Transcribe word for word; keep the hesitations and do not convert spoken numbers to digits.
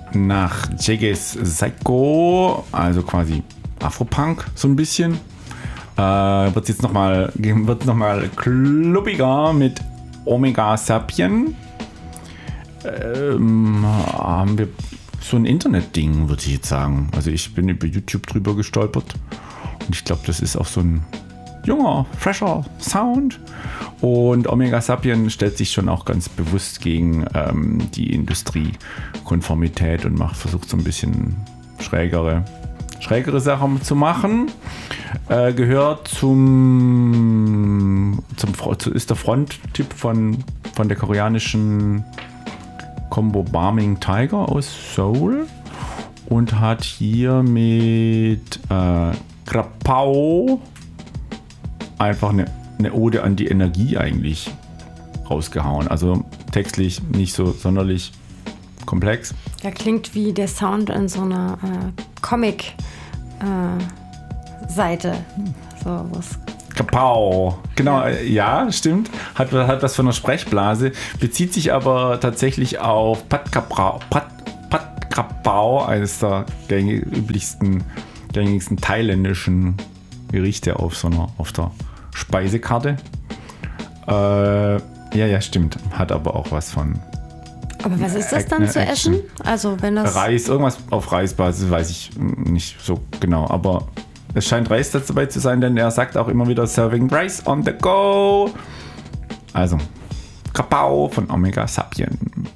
nach Jagges Psycho, also quasi Afropunk so ein bisschen. Äh, wird jetzt nochmal wird noch mal klubbiger mit Omega Sapien. Ähm, haben wir so ein Internet-Ding, würde ich jetzt sagen. Also ich bin über YouTube drüber gestolpert und ich glaube, das ist auch so ein junger, fresher Sound. Und Omega Sapien stellt sich schon auch ganz bewusst gegen ähm, die Industriekonformität und macht, versucht so ein bisschen schrägere, schrägere Sachen zu machen. Äh, gehört zum, zum ist der Fronttyp von, von der koreanischen Combo Barming Tiger aus Seoul und hat hier mit äh, Krapao einfach eine, eine Ode an die Energie eigentlich rausgehauen. Also textlich nicht so sonderlich komplex. Ja, klingt wie der Sound in so einer äh, Comic-Seite. Äh, so was. Kapau. Genau, ja. ja, stimmt. Hat, hat was von einer Sprechblase. Bezieht sich aber tatsächlich auf Pat Krapao, Pat, Pat Krapao, eines der gängig, üblichsten, gängigsten thailändischen Gerichte auf so einer, auf der Speisekarte. Äh, ja, ja, stimmt. Hat aber auch was von. Aber was ist das dann zu Action? essen? Also wenn das Reis, irgendwas auf Reisbasis, weiß ich nicht so genau, aber es scheint Reis dabei zu sein, denn er sagt auch immer wieder Serving Rice on the go. Also, Krapao von Omega Sapien.